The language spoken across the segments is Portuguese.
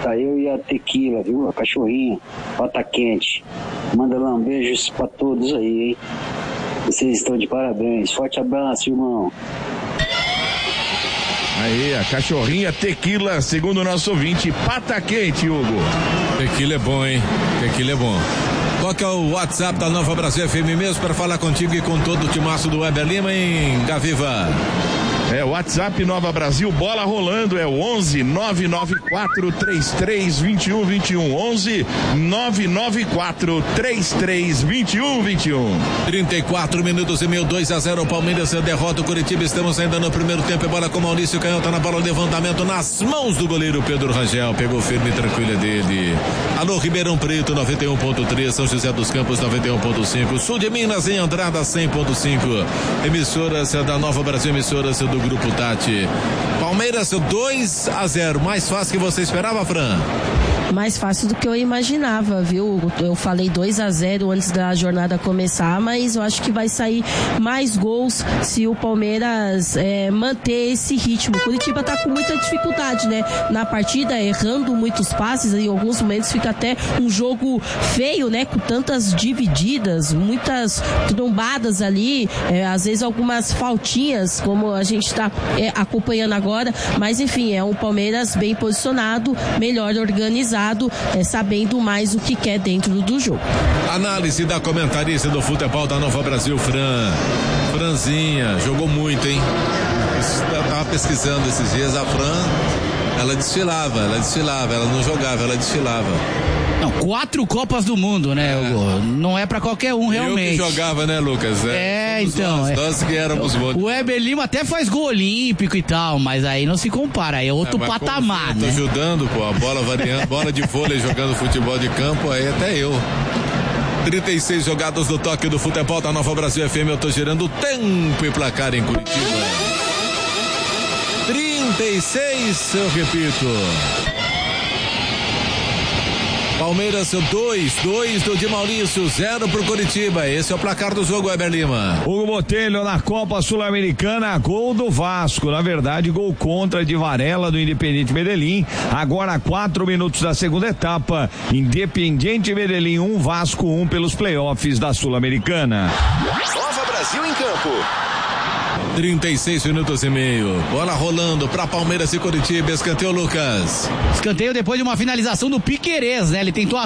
Tá eu e a Tequila, viu? A cachorrinha, pata quente. Manda lá um beijo pra todos aí, hein? Vocês estão de parabéns. Forte abraço, irmão. Aí, a cachorrinha Tequila, segundo o nosso ouvinte, pata quente, Hugo. Tequila é bom, hein? Tequila é bom. Qual que é o WhatsApp da Nova Brasil FM mesmo para falar contigo e com todo o timaço do Weber Lima em Gaviva? É, o WhatsApp Nova Brasil, bola rolando, é o 11 994 33 21 21. 11 994 33 21 21. 34 minutos e meio, 2-0 Palmeiras derrota o Curitiba. Estamos ainda no primeiro tempo. Bola com Maurício Canhota na bola, levantamento nas mãos do goleiro Pedro Rangel. Pegou firme e tranquila dele. Alô, Ribeirão Preto 91.3, São José dos Campos 91.5, Sul de Minas em Andrada 100.5. Emissoras da Nova Brasil, emissoras do Grupo Tati. Palmeiras 2-0, mais fácil que você esperava, Fran? Mais fácil do que eu imaginava, viu? Eu falei 2-0 antes da jornada começar, mas eu acho que vai sair mais gols se o Palmeiras manter esse ritmo. O Curitiba tá com muita dificuldade, né? Na partida, errando muitos passes, em alguns momentos fica até um jogo feio, né? Com tantas divididas, muitas trombadas ali, às vezes algumas faltinhas, como a gente está acompanhando agora, mas enfim, é um Palmeiras bem posicionado, melhor organizado, sabendo mais o que quer dentro do jogo. Análise da comentarista do futebol da Nova Brasil, Franzinha, jogou muito, hein? Eu tava pesquisando esses dias, a Fran, ela desfilava, ela não jogava, ela desfilava. Não, 4 Copas do Mundo, né, Hugo? Não é pra qualquer um, realmente. Eu que jogava, né, Lucas? Então. Nós que éramos bons. O Weber Lima até faz gol olímpico e tal, mas aí não se compara, aí é outro patamar, né? Tô ajudando, pô, a bola variando, bola de vôlei jogando futebol de campo, aí até eu. 36 jogadas do toque do futebol da Nova Brasil FM, eu tô gerando tempo e placar em Curitiba. 36, eu repito. Palmeiras 2 do de Maurício, 0 pro Curitiba. Esse é o placar do jogo, Weber Lima. Hugo Botelho na Copa Sul-Americana, gol do Vasco, na verdade gol contra de Varela do Independiente Medellín. Agora 4 minutos da segunda etapa, Independiente Medellín 1, Vasco 1 pelos playoffs da Sul-Americana. Nova Brasil em campo. 36 minutos e meio. Bola rolando para Palmeiras e Curitiba. Escanteio, Lucas. Escanteio depois de uma finalização do Piquerez, né? Ele tentou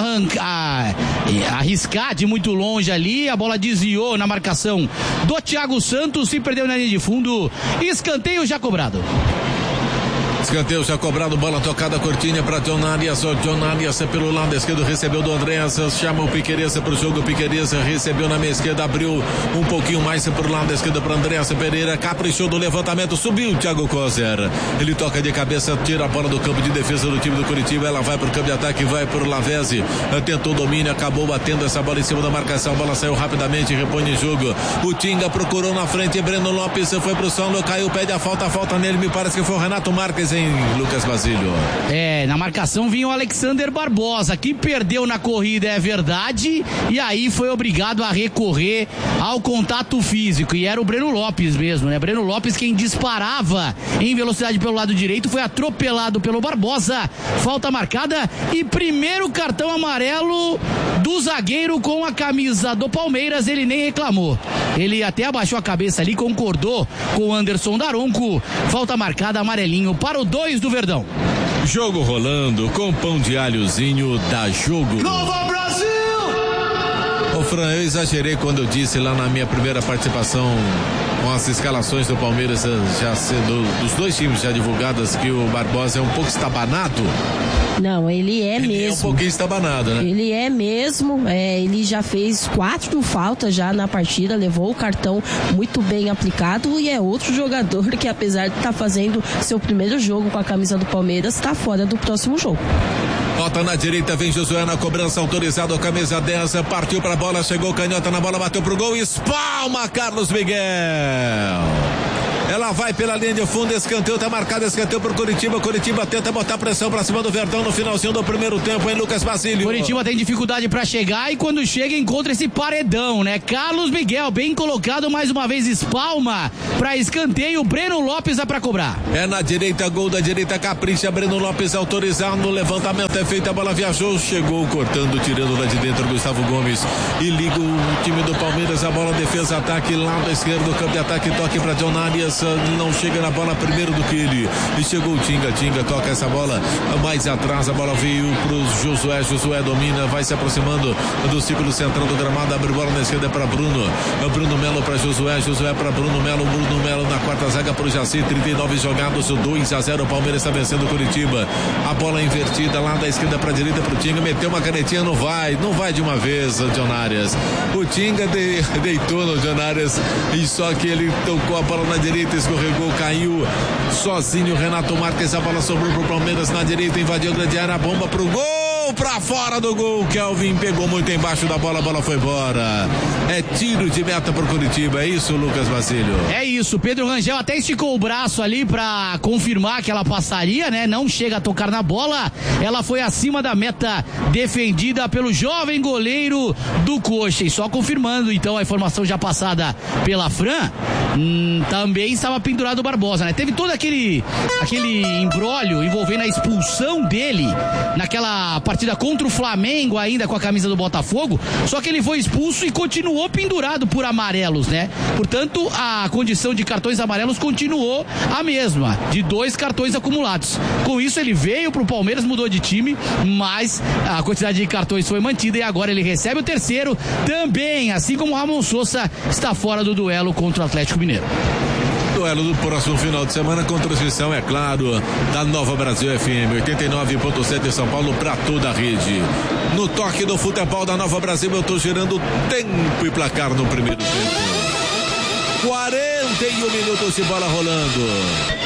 arriscar de muito longe ali. A bola desviou na marcação do Thiago Santos e perdeu na linha de fundo. Escanteio já cobrado. Escanteio já cobrado, bola tocada curtinha para John Arias. O John Arias pelo lado esquerdo recebeu do Andréas, chama o Piquerez pro jogo. Piquerez recebeu na meia esquerda, abriu um pouquinho mais pro lado esquerdo para Andréas Pereira, caprichou do levantamento, subiu o Thiago Kozer. Ele toca de cabeça, tira a bola do campo de defesa do time do Curitiba. Ela vai pro campo de ataque, vai pro Lavezzi, tentou o domínio, acabou batendo essa bola em cima da marcação. A bola saiu rapidamente, repõe em jogo. O Tinga procurou na frente, Breno Lopes foi pro solo, caiu, pede a falta nele. Me parece que foi o Renato Marques, hein, Lucas Basílio? Na marcação vinha o Alexander Barbosa, que perdeu na corrida, é verdade, e aí foi obrigado a recorrer ao contato físico, e era o Breno Lopes mesmo, né? Breno Lopes, quem disparava em velocidade pelo lado direito, foi atropelado pelo Barbosa. Falta marcada e primeiro cartão amarelo do zagueiro com a camisa do Palmeiras. Ele nem reclamou, ele até abaixou a cabeça ali, concordou com o Anderson Daronco. Falta marcada, amarelinho para o 2 do Verdão. Jogo rolando com pão de alhozinho da Jogo. Nova Brasil! Ô Fran, eu exagerei quando eu disse lá na minha primeira participação com as escalações do Palmeiras já sendo dos dois times já divulgadas, que o Barbosa é um pouco estabanado. Não, ele é mesmo. É um pouquinho estabanado, né? Ele é mesmo, ele já fez 4 faltas já na partida, levou o cartão muito bem aplicado, e é outro jogador que, apesar de estar fazendo seu primeiro jogo com a camisa do Palmeiras, está fora do próximo jogo. Bota na direita, vem Josué na cobrança, autorizado, camisa 10, partiu pra bola, chegou Canhota na bola, bateu pro gol, espalma Carlos Miguel. É Ela vai pela linha de fundo, escanteio, tá marcado escanteio pro Curitiba. Curitiba tenta botar pressão pra cima do Verdão no finalzinho do primeiro tempo, hein, Lucas Basílio? Curitiba tem dificuldade pra chegar e quando chega encontra esse paredão, né? Carlos Miguel, bem colocado, mais uma vez espalma pra escanteio, Breno Lopes dá pra cobrar. É na direita, gol da direita, capricha, Breno Lopes autorizado no levantamento, é feito, a bola viajou, chegou cortando, tirando lá de dentro Gustavo Gomes e liga o time do Palmeiras, a bola, defesa, ataque, lado esquerdo, campo de ataque, toque pra John Arias, não chega na bola primeiro do que ele, e chegou o Tinga, toca essa bola mais atrás, a bola veio pro Josué domina, vai se aproximando do círculo central do gramado, abre bola na esquerda para Bruno Melo para Josué para Bruno Melo na quarta zaga pro Jaci, 39 jogados, 2-0, o Palmeiras está vencendo o Curitiba, a bola invertida lá da esquerda para direita pro Tinga, meteu uma canetinha, não vai de uma vez, o John Arias, o Tinga deitou no John Arias, e só que ele tocou a bola na direita, escorregou, caiu sozinho, Renato Marques, a bola sobrou pro Palmeiras na direita, invadiu a grande área, a bomba pro gol, pra fora do gol, Kelvin pegou muito embaixo da bola, a bola foi embora, é tiro de meta pro Curitiba, é isso, Lucas Basílio? É isso, Pedro Rangel até esticou o braço ali pra confirmar que ela passaria, né, não chega a tocar na bola, ela foi acima da meta defendida pelo jovem goleiro do Coxa, e só confirmando então a informação já passada pela Fran, também estava pendurado o Barbosa, né, teve todo aquele imbróglio envolvendo a expulsão dele naquela partida contra o Flamengo ainda com a camisa do Botafogo, só que ele foi expulso e continuou pendurado por amarelos, né, portanto a condição de cartões amarelos continuou a mesma, de 2 cartões acumulados, com isso ele veio pro Palmeiras, mudou de time, mas a quantidade de cartões foi mantida e agora ele recebe o terceiro também, assim como o Ramon Sousa está fora do duelo contra o Atlético Mineiro. Duelo do próximo final de semana com transmissão, é claro, da Nova Brasil FM 89.7 de São Paulo para toda a rede. No toque do futebol da Nova Brasil, eu tô gerando tempo e placar no primeiro tempo. 41 minutos de bola rolando.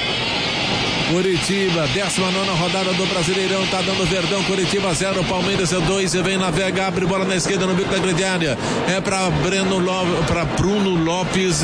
Curitiba, 19ª rodada do Brasileirão, tá dando Verdão, Curitiba 0, Palmeiras 2, vem na Vega, abre bola na esquerda no bico da grande área, é pra Bruno Lopes,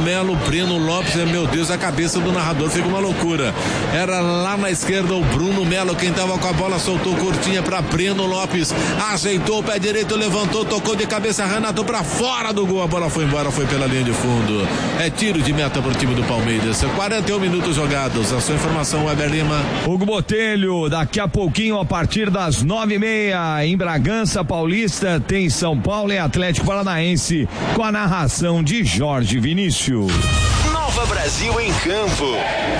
meu Deus, a cabeça do narrador fica uma loucura, era lá na esquerda o Bruno Melo, quem tava com a bola, soltou curtinha pra Breno Lopes, ajeitou o pé direito, levantou, tocou de cabeça, Renato pra fora do gol, a bola foi embora, foi pela linha de fundo, é tiro de meta pro time do Palmeiras, 41 minutos jogados, a sua informação, Weber Lima. Hugo Botelho, daqui a pouquinho, a partir das 9h30, em Bragança Paulista, tem São Paulo e Atlético Paranaense, com a narração de Jorge Vinícius. Nova Brasil em campo.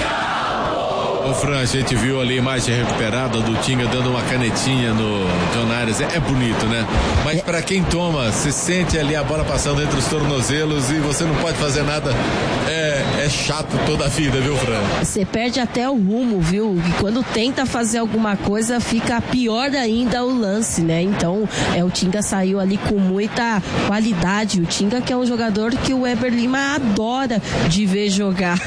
Ô Fran, a gente viu ali a imagem recuperada do Tinga dando uma canetinha no John Arias, é bonito, né? Mas pra quem toma, se sente ali a bola passando entre os tornozelos e você não pode fazer nada, é chato toda a vida, viu, Fran? Você perde até o rumo, viu? E quando tenta fazer alguma coisa, fica pior ainda o lance, né? Então, o Tinga saiu ali com muita qualidade, o Tinga que é um jogador que o Weber Lima adora de ver jogar.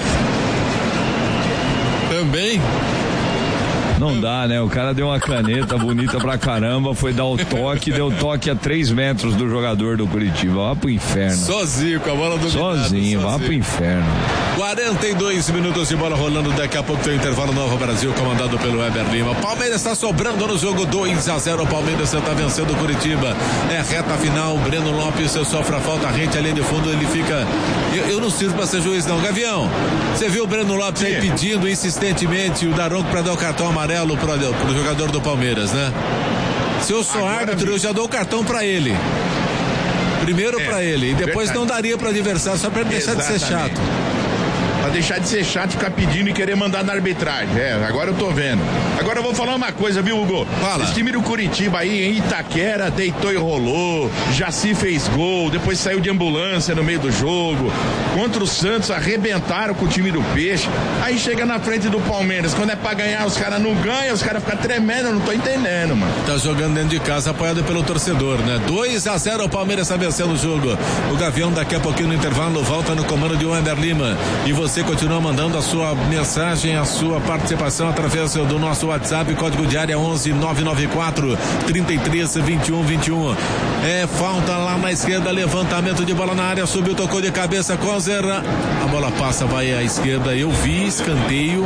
Também? Não dá, né? O cara deu uma caneta bonita pra caramba, foi dar o toque, deu toque a 3 metros do jogador do Curitiba. Vá pro inferno. Sozinho, com a bola do sozinho, vá pro inferno. 42 minutos de bola rolando, daqui a pouco tem o intervalo Nova Brasil, comandado pelo Weber Lima. Palmeiras está sobrando no jogo, 2-0, o Palmeiras está vencendo o Curitiba. É reta final, Breno Lopes sofre a falta, rente ali de fundo, ele fica... Eu não sirvo pra ser juiz não, Gavião, você viu o Breno Lopes aí pedindo insistentemente o Daronco pra dar o cartão amarelo pro jogador do Palmeiras, né? Se eu sou árbitro, eu já dou o cartão pra ele. Primeiro pra ele, e depois não daria pro adversário, só pra ele deixar de ser chato. Pra deixar de ser chato, ficar pedindo e querer mandar na arbitragem. Agora eu tô vendo. Agora eu vou falar uma coisa, viu, Hugo? Fala. Esse time do Curitiba aí, em Itaquera, deitou e rolou. Jaci fez gol, depois saiu de ambulância no meio do jogo. Contra o Santos, arrebentaram com o time do Peixe. Aí chega na frente do Palmeiras. Quando é pra ganhar, os caras não ganham, os caras ficam tremendo. Eu não tô entendendo, mano. Tá jogando dentro de casa, apoiado pelo torcedor, né? 2-0, o Palmeiras tá vencendo o jogo. O Gavião, daqui a pouquinho no intervalo, volta no comando de Weber Lima. E você você continua mandando a sua mensagem, a sua participação através do nosso WhatsApp, código de área 11 994 33 21 21. É falta lá na esquerda, levantamento de bola na área, subiu, tocou de cabeça, Kozer, a bola passa, vai à esquerda, eu vi escanteio,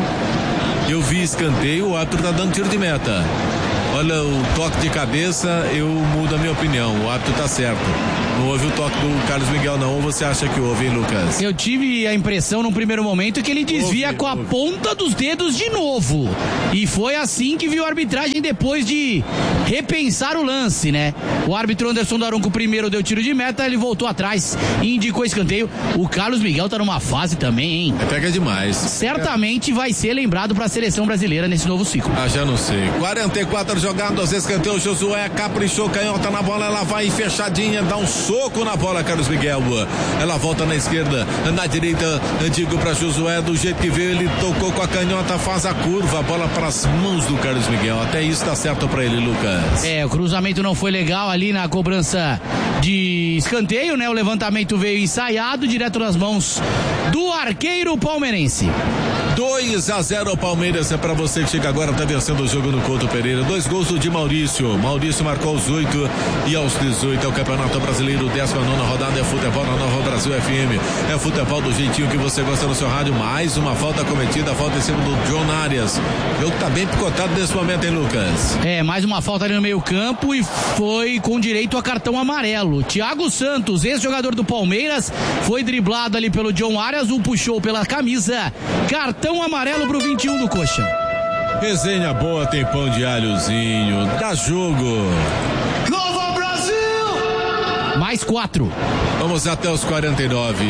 o árbitro tá dando tiro de meta. Olha, o toque de cabeça, eu mudo a minha opinião, o árbitro tá certo. Não houve o toque do Carlos Miguel, não. Ou você acha que houve, hein, Lucas? Eu tive a impressão, num primeiro momento, que ele desvia com a ponta dos dedos de novo. E foi assim que viu a arbitragem depois de repensar o lance, né? O árbitro Anderson Daronco primeiro deu tiro de meta, ele voltou atrás e indicou escanteio. O Carlos Miguel tá numa fase também, hein? Pega demais. Certamente vai ser lembrado para a seleção brasileira nesse novo ciclo. Ah, já não sei. 44 jogados, escanteio, Josué caprichou, canhota na bola, ela vai fechadinha, dá um soco na bola, Carlos Miguel. Ela volta na esquerda, na direita, digo pra Josué, do jeito que veio, ele tocou com a canhota, faz a curva, a bola pras mãos do Carlos Miguel. Até isso tá certo pra ele, Lucas. O cruzamento não foi legal ali na cobrança de escanteio, né? O levantamento veio ensaiado, direto nas mãos do arqueiro palmeirense. 2-0 Palmeiras, é pra você que chega agora, tá vencendo o jogo no Couto Pereira. 2 gols de Maurício marcou aos 8 e aos 18 é o Campeonato Brasileiro, 19ª rodada, é futebol na Nova Brasil FM, é futebol do jeitinho que você gosta no seu rádio. Mais uma falta cometida, falta em cima do John Arias. O jogo tá bem picotado nesse momento, hein, Lucas? Mais uma falta ali no meio campo e foi com direito a cartão amarelo. Thiago Santos, ex-jogador do Palmeiras, foi driblado ali pelo John Arias, o puxou pela camisa, cartão amarelo pro 21 do Coxa. Resenha boa, tem pão de alhozinho, dá jogo. Nova Brasil! Mais 4. Vamos até os 49.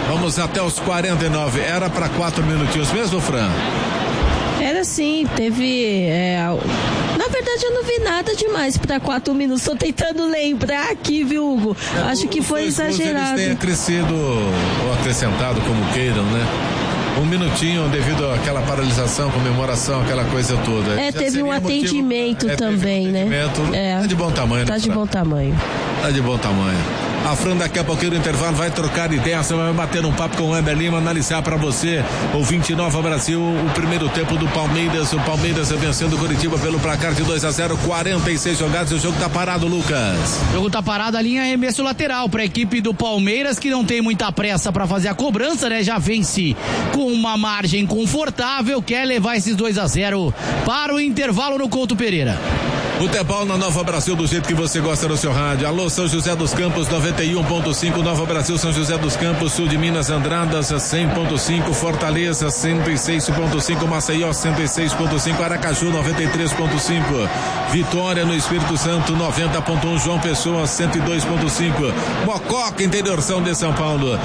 Era pra 4 minutinhos mesmo, Fran? Era sim, teve... Na verdade eu não vi nada demais para 4 minutos, tô tentando lembrar aqui, viu, Hugo? Acho que foi exagerado. Eles têm acrescido ou acrescentado, como queiram, né? 1 minutinho devido àquela paralisação, comemoração, aquela coisa toda. Teve um atendimento também, né? Tá de bom tamanho. Tá de bom tamanho. Tá de bom tamanho. A Fran daqui a pouquinho no intervalo vai trocar ideia, você vai bater um papo com o Weber Lima, analisar pra você, ouvinte Nova Brasil, o primeiro tempo do Palmeiras. O Palmeiras vencendo o Curitiba pelo placar de 2-0, 46 jogados e o jogo tá parado, Lucas. O jogo tá parado, a linha arremesso lateral pra equipe do Palmeiras, que não tem muita pressa pra fazer a cobrança, né? Já vence com uma margem confortável, quer levar esses 2-0 para o intervalo no Couto Pereira. Futebol na Nova Brasil, do jeito que você gosta no seu rádio. Alô, São José dos Campos, 91.5, Nova Brasil, São José dos Campos, sul de Minas, Andradas, 100.5, Fortaleza, 106.5, Maceió, 106.5, Aracaju, 93.5, Vitória, no Espírito Santo, 90.1, João Pessoa, 102.5, Mococa, interiorzão de São Paulo,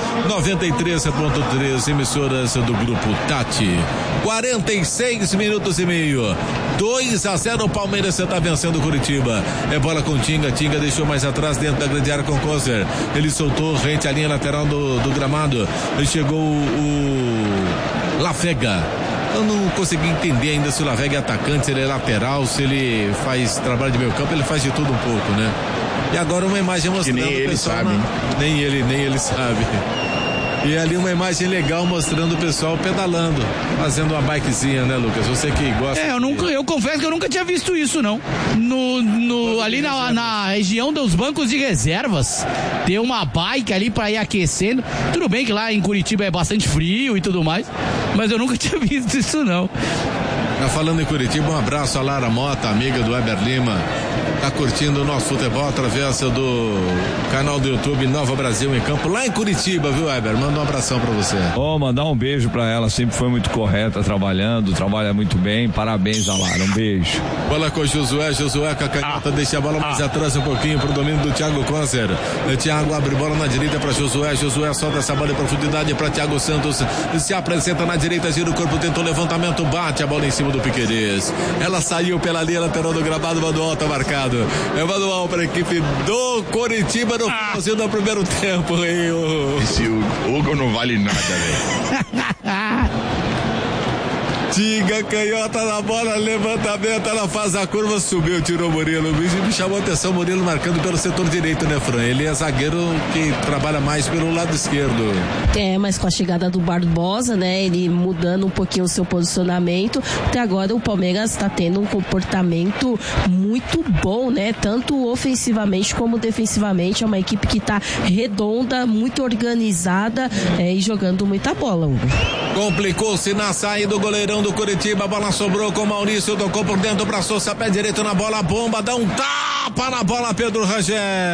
93.3, emissoras do Grupo Tati. 46 minutos e meio, 2-0, Palmeiras, você tá vencendo o Curitiba. É bola com Tinga deixou mais atrás dentro da grande área com Kozer. Ele soltou rente à linha lateral do gramado. Ele chegou o Lafega. Eu não consegui entender ainda se o Lavega é atacante, se ele é lateral, se ele faz trabalho de meio campo, ele faz de tudo um pouco, né? E agora uma imagem mostrando que nem ele sabe. Nem ele sabe. E ali uma imagem legal mostrando o pessoal pedalando, fazendo uma bikezinha, né, Lucas? Você que gosta. Eu confesso que eu nunca tinha visto isso, não. Ali na região dos bancos de reservas, ter uma bike ali pra ir aquecendo. Tudo bem que lá em Curitiba é bastante frio e tudo mais, mas eu nunca tinha visto isso, não. Falando em Curitiba, um abraço a Lara Mota, amiga do Weber Lima. Tá curtindo o nosso futebol através do canal do YouTube Nova Brasil em Campo, lá em Curitiba, viu, Weber? Manda um abração pra você. Mandar um beijo pra ela, sempre foi muito correta, trabalha muito bem, parabéns a Lara, um beijo. Bola com Josué com a canhota, deixa a bola mais atrás um pouquinho pro domínio do Thiago Kozer. O Thiago abre bola na direita pra Josué solta essa bola em profundidade pra Thiago Santos, se apresenta na direita, gira o corpo, tentou levantamento, bate a bola em cima do Piquerez. Ela saiu pela linha lateral do gramado, manual tá marcado. É manual pra equipe do Coritiba no finalzinho do primeiro tempo, hein? Esse Hugo não vale nada, velho. Tinga, canhota na bola, levantamento, ela faz a curva, subiu, tirou o Murilo. Me chamou a atenção, Murilo marcando pelo setor direito, né, Fran? Ele é zagueiro que trabalha mais pelo lado esquerdo. Mas com a chegada do Barbosa, né, ele mudando um pouquinho o seu posicionamento, até agora o Palmeiras está tendo um comportamento muito bom, né, tanto ofensivamente como defensivamente. É uma equipe que está redonda, muito organizada e jogando muita bola, Hugo. Complicou-se na saída do goleirão do Curitiba, a bola sobrou com o Maurício, tocou por dentro pra Sousa, pé direito na bola, bomba, dá um tapa na bola, Pedro Rangel.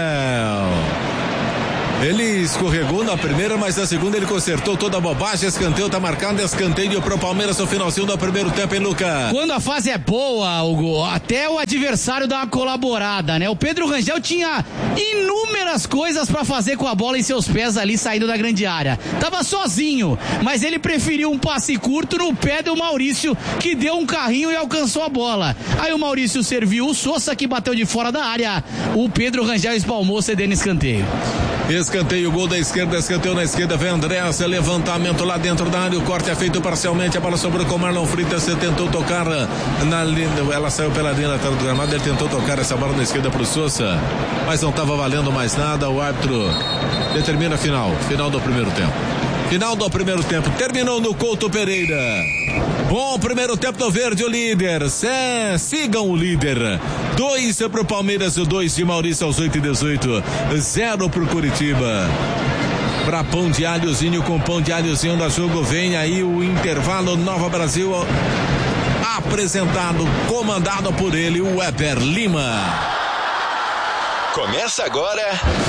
Ele escorregou na primeira, mas na segunda ele consertou toda a bobagem. Escanteio tá marcado, escanteio pro Palmeiras no finalzinho do primeiro tempo, hein, Luca? Quando a fase é boa, Hugo, até o adversário dá uma colaborada, né? O Pedro Rangel tinha inúmeras coisas pra fazer com a bola em seus pés ali, saindo da grande área. Tava sozinho, mas ele preferiu um passe curto no pé do Maurício, que deu um carrinho e alcançou a bola. Aí o Maurício serviu o Sousa, que bateu de fora da área. O Pedro Rangel espalmou, cedendo escanteio. Escanteio, gol da esquerda, escanteio na esquerda, vem Andréas, levantamento lá dentro da área, o corte é feito parcialmente, a bola sobrou com Marlon Freitas, você tentou tocar na linha, ela saiu pela linha lateral do gramado, ele tentou tocar essa bola na esquerda pro Sousa, mas não estava valendo mais nada, o árbitro determina final do primeiro tempo. Final do primeiro tempo, terminou no Couto Pereira. Bom primeiro tempo do Verde, o líder. Sigam o líder. 2 pro Palmeiras, 2 de Maurício aos 8:18. 0 pro Curitiba. Pra pão de alhozinho, com pão de alhozinho da jogo, vem aí o intervalo. Nova Brasil apresentado, comandado por ele, o Weber Lima. Começa agora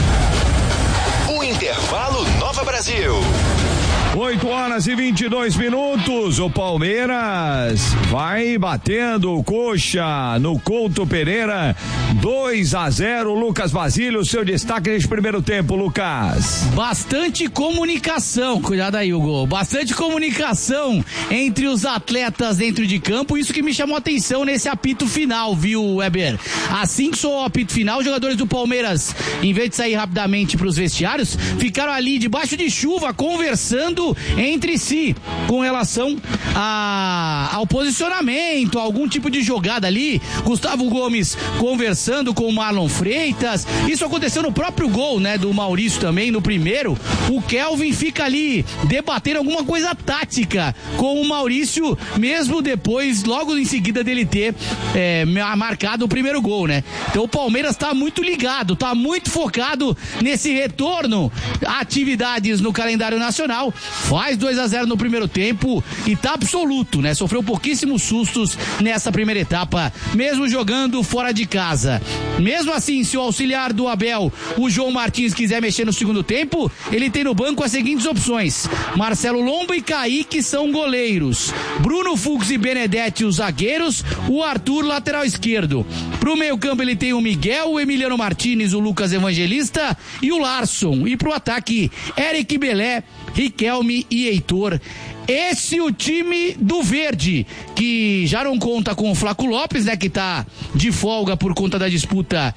o intervalo Nova Brasil. 8h22. O Palmeiras vai batendo coxa no Couto Pereira. 2-0. Lucas Basílio, seu destaque neste primeiro tempo, Lucas. Bastante comunicação, cuidado aí, Hugo. Bastante comunicação entre os atletas dentro de campo. Isso que me chamou a atenção nesse apito final, viu, Weber? Assim que soou o apito final, os jogadores do Palmeiras, em vez de sair rapidamente para os vestiários, ficaram ali debaixo de chuva, conversando entre si com relação ao posicionamento, algum tipo de jogada ali. Gustavo Gomes conversando com o Marlon Freitas. Isso aconteceu no próprio gol, né, do Maurício também, no primeiro. O Kelvin fica ali debatendo alguma coisa tática com o Maurício, mesmo depois, logo em seguida dele ter marcado o primeiro gol, né? Então o Palmeiras tá muito ligado, tá muito focado nesse retorno a atividades no calendário nacional. Faz 2-0 no primeiro tempo e tá absoluto, né? Sofreu pouquíssimos sustos nessa primeira etapa, mesmo jogando fora de casa. Mesmo assim, se o auxiliar do Abel, o João Martins, quiser mexer no segundo tempo, ele tem no banco as seguintes opções: Marcelo Lomba e Kaique são goleiros, Bruno Fux e Benedetti os zagueiros, o Arthur lateral esquerdo. Pro meio campo ele tem o Miguel, o Emiliano Martínez, o Lucas Evangelista e o Larson. E pro ataque, Eric Belé, Riquelme e Heitor. Esse é o time do Verde, que já não conta com o Flaco Lopes, né, que tá de folga por conta da disputa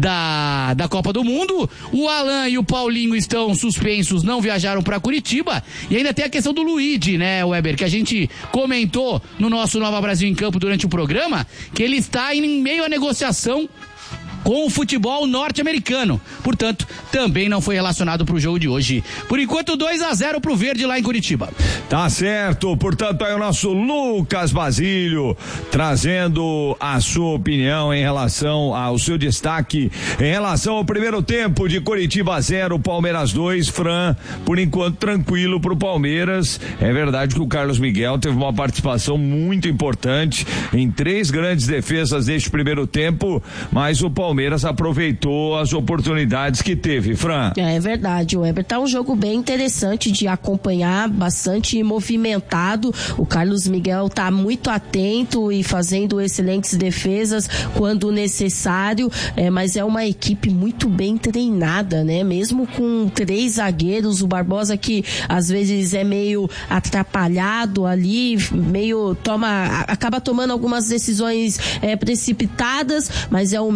da Copa do Mundo. O Alan e o Paulinho estão suspensos, não viajaram para Curitiba. E ainda tem a questão do Luigi, né, Weber, que a gente comentou no nosso Nova Brasil em Campo durante o programa, que ele está em meio à negociação com o futebol norte-americano. Portanto, também não foi relacionado para o jogo de hoje. Por enquanto, 2-0 pro Verde lá em Curitiba. Tá certo. Portanto, aí o nosso Lucas Basílio trazendo a sua opinião em relação ao seu destaque em relação ao primeiro tempo de Curitiba 0, Palmeiras 2. Fran, por enquanto tranquilo pro Palmeiras. É verdade que o Carlos Miguel teve uma participação muito importante em 3 grandes defesas deste primeiro tempo, mas o Palmeiras aproveitou as oportunidades que teve, Fran. É verdade, o Weber, tá um jogo bem interessante de acompanhar, bastante movimentado. O Carlos Miguel tá muito atento e fazendo excelentes defesas quando necessário, mas é uma equipe muito bem treinada, né? Mesmo com 3 zagueiros, o Barbosa, que às vezes é meio atrapalhado ali, acaba tomando algumas decisões precipitadas, mas é um meio de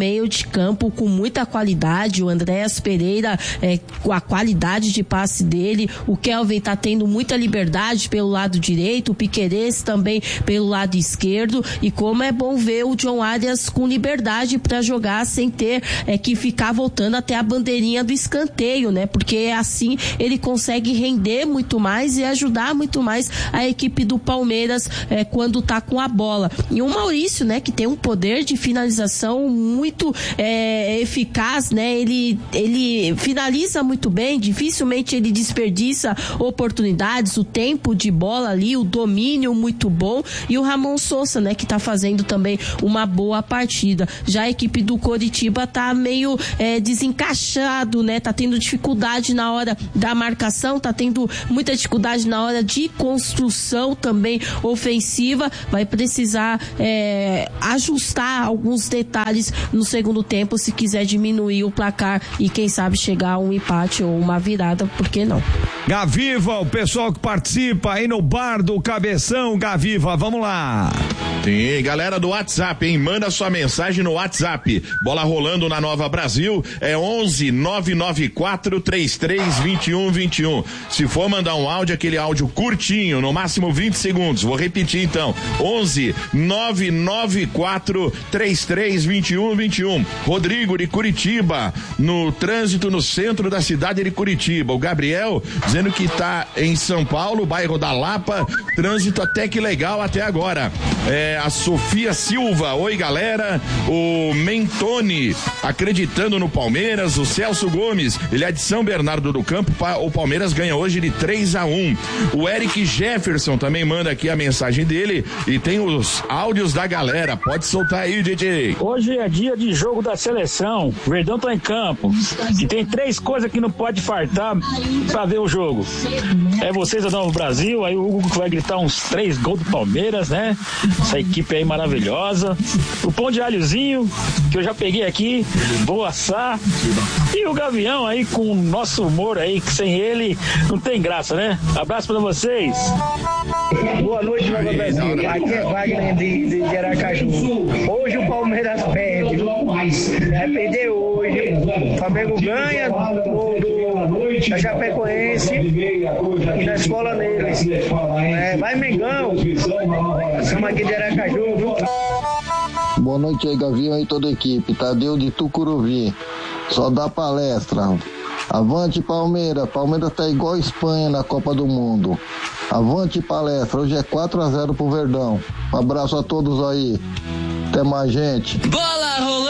de campo com muita qualidade. O Andréas Pereira, com a qualidade de passe dele, o Kelvin tá tendo muita liberdade pelo lado direito, o Piquerez também pelo lado esquerdo, e como é bom ver o John Arias com liberdade para jogar sem ter que ficar voltando até a bandeirinha do escanteio, né? Porque assim ele consegue render muito mais e ajudar muito mais a equipe do Palmeiras quando tá com a bola. E o Maurício, né, que tem um poder de finalização muito eficaz, né? Ele finaliza muito bem, dificilmente ele desperdiça oportunidades, o tempo de bola ali, o domínio muito bom, e o Ramon Sousa, né, que tá fazendo também uma boa partida. Já a equipe do Coritiba tá meio desencaixado, né? Tá tendo dificuldade na hora da marcação, tá tendo muita dificuldade na hora de construção também ofensiva. Vai precisar ajustar alguns detalhes no segundo tempo se quiser diminuir o placar e quem sabe chegar a um empate ou uma virada, por que não? Gaviva, o pessoal que participa aí no bar do Cabeção, Gaviva, vamos lá. Sim, galera do WhatsApp, hein? Manda sua mensagem no WhatsApp. Bola rolando na Nova Brasil, 11 994 33 21 21. Se for mandar um áudio, aquele áudio curtinho, no máximo 20 segundos. Vou repetir então. 11 994 33 21 21. Rodrigo de Curitiba, no trânsito no centro da cidade de Curitiba. O Gabriel dizendo que tá em São Paulo, bairro da Lapa, trânsito até que legal até agora. A Sofia Silva, oi galera. O Mentoni acreditando no Palmeiras. O Celso Gomes, ele é de São Bernardo do Campo, o Palmeiras ganha hoje de 3-1. O Eric Jefferson também manda aqui a mensagem dele e tem os áudios da galera, pode soltar aí, DJ. Hoje é dia de jogo da seleção, o Verdão tá em campo e tem 3 coisas que não pode faltar pra ver o jogo. É vocês da Nova Brasil, aí o Hugo que vai gritar uns 3 gols do Palmeiras, né? Essa equipe aí maravilhosa. O pão de alhozinho, que eu já peguei aqui, vou assar. E o Gavião aí com o nosso humor aí, que sem ele não tem graça, né? Abraço pra vocês. Boa noite, Nova Brasil. Aqui é Wagner de Aracaju. Hoje o Palmeiras perde. Vai perder hoje. O Flamengo ganha da Chapecoense e na escola neles. Vai Mengão. Estamos aqui de Aracaju, viu? Boa noite aí, Gavião e toda a equipe. Tadeu de Tucuruvi. Só dá palestra. Avante Palmeiras. Palmeiras tá igual a Espanha na Copa do Mundo. Avante palestra. Hoje é 4-0 pro Verdão. Um abraço a todos aí. Até mais, gente. Bola